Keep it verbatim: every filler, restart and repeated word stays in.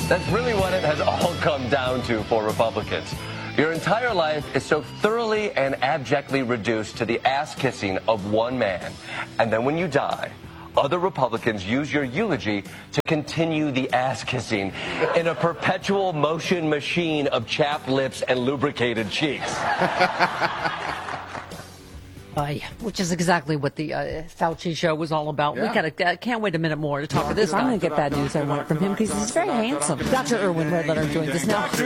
That's really what it has all come down to for Republicans. Your entire life is so thoroughly and abjectly reduced to the ass-kissing of one man. And then when you die, other Republicans use your eulogy to continue the ass-kissing in a perpetual motion machine of chapped lips and lubricated cheeks. Uh, which is exactly what the uh, Fauci show was all about. Yeah. We gotta, uh, can't wait a minute more to talk to this guy. I'm going to get bad news I want from him because he's very handsome. Doctor Irwin Red Letter joins us now.